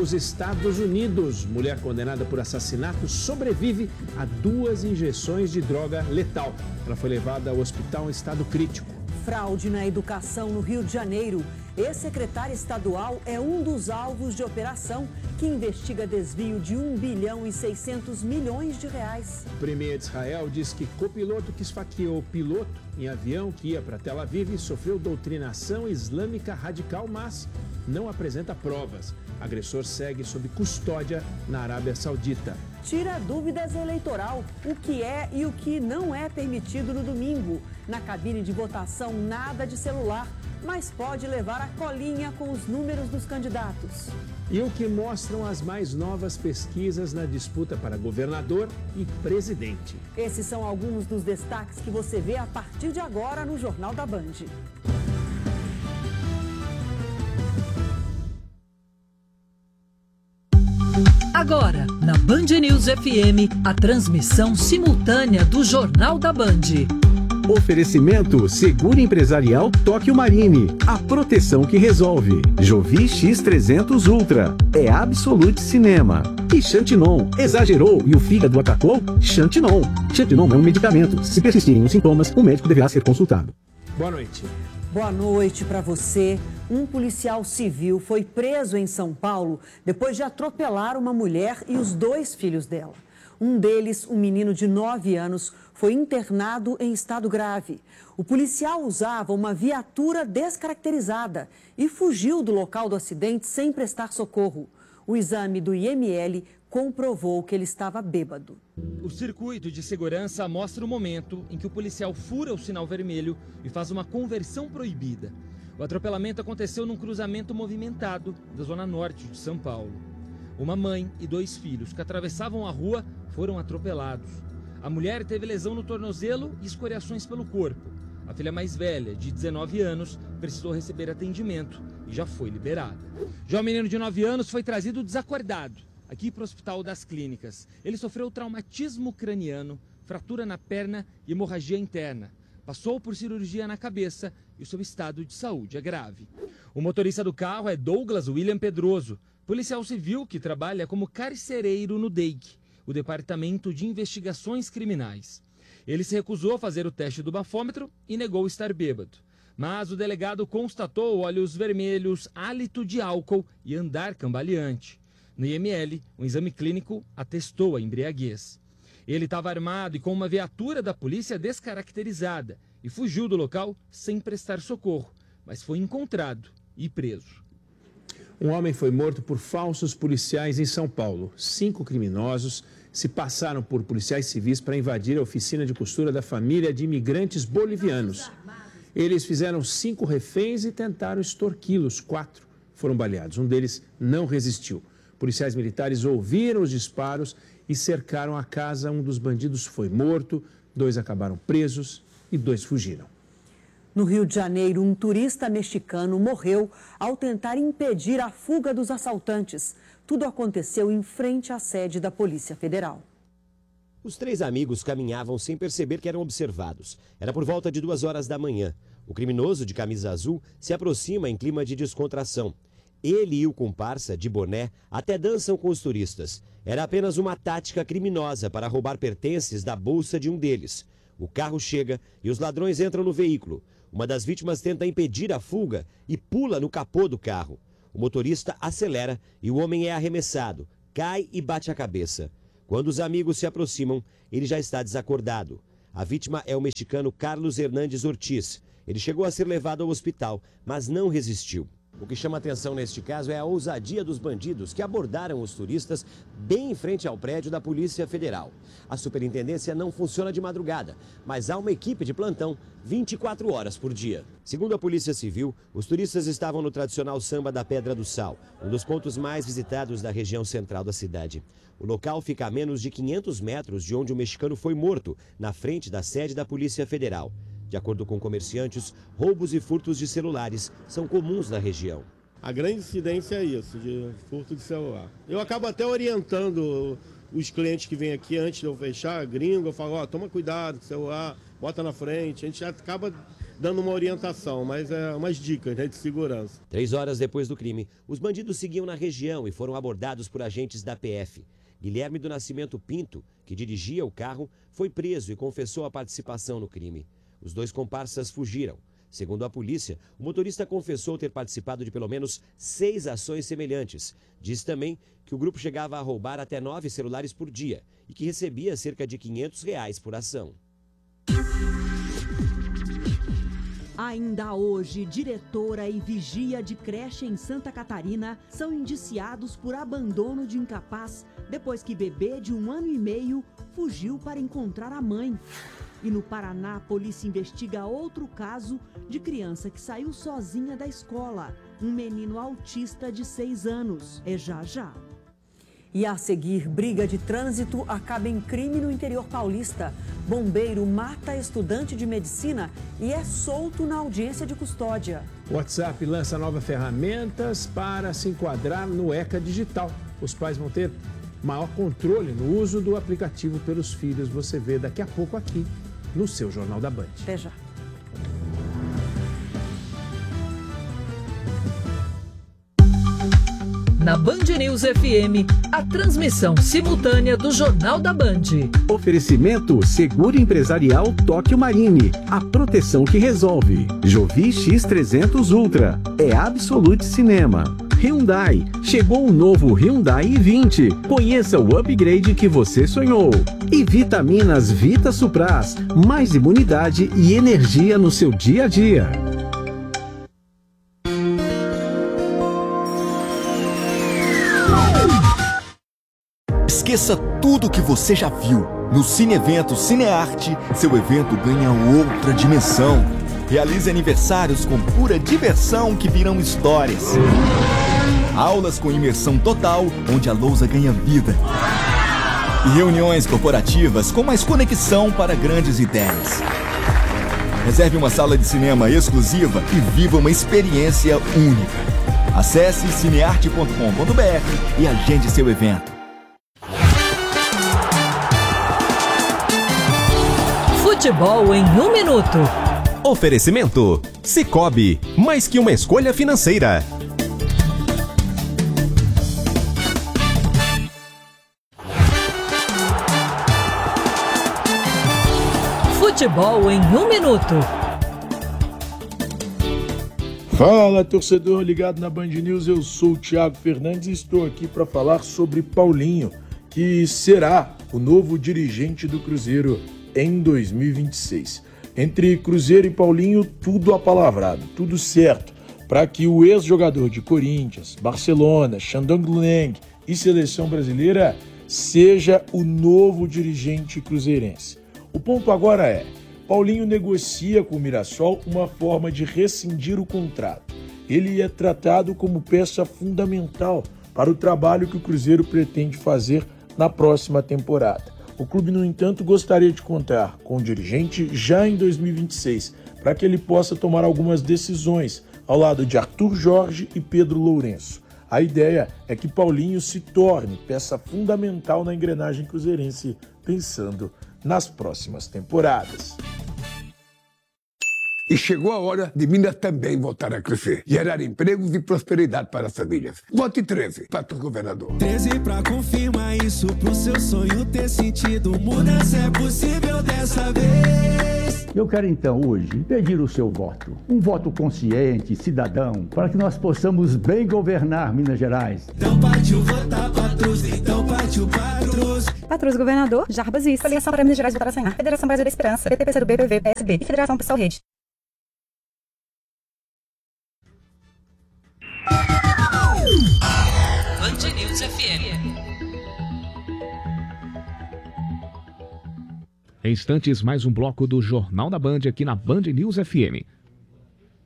nos Estados Unidos. Mulher condenada por assassinato sobrevive a 2 injeções de droga letal. Ela foi levada ao hospital em estado crítico. Fraude na educação no Rio de Janeiro. Ex-secretária estadual é um dos alvos de operação que investiga desvio de 1 bilhão e 600 milhões de reais. O premier de Israel diz que copiloto que esfaqueou o piloto em avião que ia para Tel Aviv sofreu doutrinação islâmica radical, mas não apresenta provas. O agressor segue sob custódia na Arábia Saudita. Tira dúvidas eleitoral, o que é e o que não é permitido no domingo. Na cabine de votação, nada de celular, mas pode levar a colinha com os números dos candidatos. E o que mostram as mais novas pesquisas na disputa para governador e presidente. Esses são alguns dos destaques que você vê a partir de agora no Jornal da Band. Agora, na Band News FM, a transmissão simultânea do Jornal da Band. Oferecimento Seguro Empresarial Tóquio Marine. A proteção que resolve. Jovi X300 Ultra. É Absolute Cinema. E Xantinon. Exagerou e o fígado atacou? Xantinon. Xantinon é um medicamento. Se persistirem os sintomas, o médico deverá ser consultado. Boa noite. Boa noite para você. Um policial civil foi preso em São Paulo depois de atropelar uma mulher e os 2 filhos dela. Um deles, um menino de 9 anos, foi internado em estado grave. O policial usava uma viatura descaracterizada e fugiu do local do acidente sem prestar socorro. O exame do IML comprovou que ele estava bêbado. O circuito de segurança mostra o momento em que o policial fura o sinal vermelho e faz uma conversão proibida. O atropelamento aconteceu num cruzamento movimentado da zona norte de São Paulo. Uma mãe e 2 filhos que atravessavam a rua foram atropelados. A mulher teve lesão no tornozelo e escoriações pelo corpo. A filha mais velha, de 19 anos, precisou receber atendimento e já foi liberada. Já o menino de 9 anos foi trazido desacordado aqui para o Hospital das Clínicas. Ele sofreu traumatismo craniano, fratura na perna e hemorragia interna. Passou por cirurgia na cabeça e o seu estado de saúde é grave. O motorista do carro é Douglas William Pedroso, policial civil que trabalha como carcereiro no DEIC, o Departamento de Investigações Criminais. Ele se recusou a fazer o teste do bafômetro e negou estar bêbado. Mas o delegado constatou olhos vermelhos, hálito de álcool e andar cambaleante. No IML, um exame clínico atestou a embriaguez. Ele estava armado e com uma viatura da polícia descaracterizada e fugiu do local sem prestar socorro, mas foi encontrado e preso. Um homem foi morto por falsos policiais em São Paulo. 5 criminosos se passaram por policiais civis para invadir a oficina de costura da família de imigrantes bolivianos. Eles fizeram 5 reféns e tentaram extorquí-los. 4 foram baleados. Um deles não resistiu. Policiais militares ouviram os disparos e cercaram a casa. Um dos bandidos foi morto, 2 acabaram presos e 2 fugiram. No Rio de Janeiro, um turista mexicano morreu ao tentar impedir a fuga dos assaltantes. Tudo aconteceu em frente à sede da Polícia Federal. Os 3 amigos caminhavam sem perceber que eram observados. Era por volta de 2 horas da manhã. O criminoso de camisa azul se aproxima em clima de descontração. Ele e o comparsa, de boné, até dançam com os turistas. Era apenas uma tática criminosa para roubar pertences da bolsa de um deles. O carro chega e os ladrões entram no veículo. Uma das vítimas tenta impedir a fuga e pula no capô do carro. O motorista acelera e o homem é arremessado, cai e bate a cabeça. Quando os amigos se aproximam, ele já está desacordado. A vítima é o mexicano Carlos Hernandes Ortiz. Ele chegou a ser levado ao hospital, mas não resistiu. O que chama atenção neste caso é a ousadia dos bandidos que abordaram os turistas bem em frente ao prédio da Polícia Federal. A superintendência não funciona de madrugada, mas há uma equipe de plantão 24 horas por dia. Segundo a Polícia Civil, os turistas estavam no tradicional Samba da Pedra do Sal, um dos pontos mais visitados da região central da cidade. O local fica a menos de 500 metros de onde o mexicano foi morto, na frente da sede da Polícia Federal. De acordo com comerciantes, roubos e furtos de celulares são comuns na região. A grande incidência é isso, de furto de celular. Eu acabo até orientando os clientes que vêm aqui antes de eu fechar, gringo, eu falo, toma cuidado com o celular, bota na frente. A gente acaba dando uma orientação, mas é umas dicas, né, de segurança. 3 horas depois do crime, os bandidos seguiam na região e foram abordados por agentes da PF. Guilherme do Nascimento Pinto, que dirigia o carro, foi preso e confessou a participação no crime. Os 2 comparsas fugiram. Segundo a polícia, o motorista confessou ter participado de pelo menos 6 ações semelhantes. Diz também que o grupo chegava a roubar até 9 celulares por dia e que recebia cerca de R$500 por ação. Ainda hoje, diretora e vigia de creche em Santa Catarina são indiciados por abandono de incapaz depois que bebê de 1 ano e meio fugiu para encontrar a mãe. E no Paraná, a polícia investiga outro caso de criança que saiu sozinha da escola. Um menino autista de 6 anos. É já. E a seguir, briga de trânsito acaba em crime no interior paulista. Bombeiro mata estudante de medicina e é solto na audiência de custódia. O WhatsApp lança novas ferramentas para se enquadrar no ECA digital. Os pais vão ter maior controle no uso do aplicativo pelos filhos. Você vê daqui a pouco aqui no seu Jornal da Band. Até já. Na Band News FM, a transmissão simultânea do Jornal da Band. Oferecimento Seguro Empresarial Tóquio Marine, a proteção que resolve. Jovi X300 Ultra, é Absolute Cinema. Hyundai, chegou o novo Hyundai i20. Conheça o upgrade que você sonhou. E Vitaminas Vita Supras, mais imunidade e energia no seu dia a dia. Esqueça tudo que você já viu. No Cine Evento Cinearte, seu evento ganha outra dimensão. Realize aniversários com pura diversão que virão histórias. Aulas com imersão total, onde a lousa ganha vida. E reuniões corporativas com mais conexão para grandes ideias. Reserve uma sala de cinema exclusiva e viva uma experiência única. Acesse cinearte.com.br e agende seu evento. Futebol em 1 minuto. Oferecimento Sicoob, mais que uma escolha financeira. Futebol em 1 minuto. Fala, torcedor ligado na Band News, eu sou o Thiago Fernandes e estou aqui para falar sobre Paulinho, que será o novo dirigente do Cruzeiro em 2026. Entre Cruzeiro e Paulinho, tudo apalavrado, tudo certo, para que o ex-jogador de Corinthians, Barcelona, Shandong Luneng e Seleção Brasileira seja o novo dirigente cruzeirense. O ponto agora é, Paulinho negocia com o Mirassol uma forma de rescindir o contrato. Ele é tratado como peça fundamental para o trabalho que o Cruzeiro pretende fazer na próxima temporada. O clube, no entanto, gostaria de contar com o dirigente já em 2026, para que ele possa tomar algumas decisões ao lado de Arthur Jorge e Pedro Lourenço. A ideia é que Paulinho se torne peça fundamental na engrenagem cruzeirense, pensando nas próximas temporadas. E chegou a hora de Minas também voltar a crescer, gerar empregos e prosperidade para as famílias. Vote 13 para o governador. 13 para confirmar isso, pro seu sonho ter sentido. Mudança é possível dessa vez. Eu quero então hoje pedir o seu voto, um voto consciente, cidadão, para que nós possamos bem governar Minas Gerais. Então partiu votar Patrus, então partiu Patrus. Patrus, governador, Jarbas Isso. Coligação para Minas Gerais votar a Senhar. Federação Brasil da Esperança, PT, PCdoB, PV, PSB e Federação Pessoal Rede. Band News FM. Em instantes, mais um bloco do Jornal da Band aqui na Band News FM.